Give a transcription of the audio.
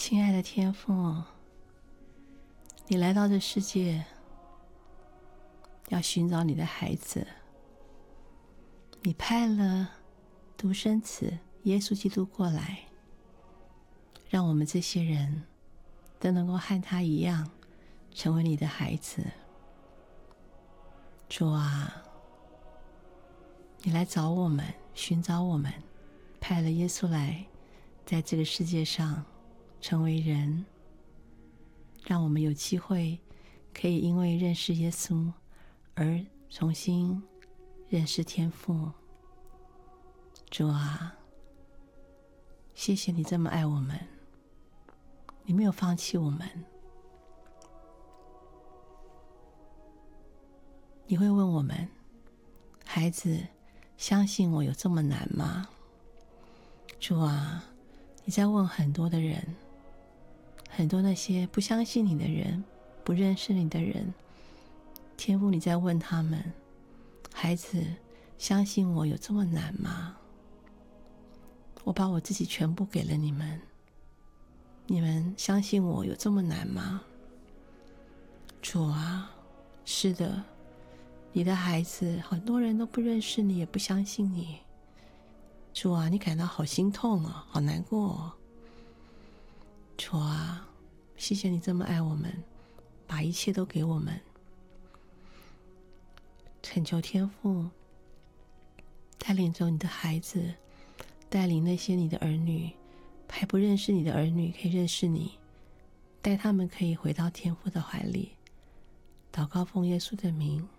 亲爱的天父，你来到这世界，要寻找你的孩子。你派了独生子耶稣基督过来，让我们这些人都能够和他一样，成为你的孩子。主啊，你来找我们，寻找我们，派了耶稣来，在这个世界上成为人，让我们有机会可以因为认识耶稣而重新认识天父。主啊，谢谢你这么爱我们，你没有放弃我们。你会问我们，孩子，相信我有这么难吗？主啊，你在问很多的人，很多那些不相信你的人，不认识你的人，天父你在问他们，孩子，相信我有这么难吗？我把我自己全部给了你们，你们相信我有这么难吗？主啊，是的，你的孩子很多人都不认识你，也不相信你。主啊，你感到好心痛哦，好难过哦。主啊，谢谢你这么爱我们，把一切都给我们。恳求天父带领着你的孩子，带领那些你的儿女，还不认识你的儿女可以认识你，带他们可以回到天父的怀里。祷告奉耶稣的名，